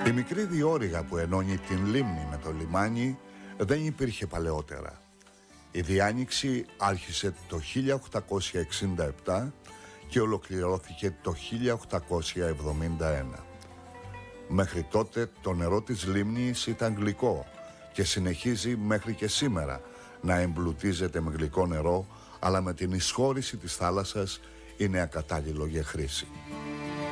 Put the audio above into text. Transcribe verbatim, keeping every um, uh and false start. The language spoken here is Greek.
Η μικρή διόρυγα που ενώνει την λίμνη με το λιμάνι δεν υπήρχε παλαιότερα. Η διάνοιξη άρχισε το χίλια οκτακόσια εξήντα επτά και ολοκληρώθηκε το χίλια οκτακόσια εβδομήντα ένα. Μέχρι τότε το νερό της λίμνης ήταν γλυκό και συνεχίζει μέχρι και σήμερα να εμπλουτίζεται με γλυκό νερό, αλλά με την εισχώρηση της θάλασσας είναι ακατάλληλο για χρήση.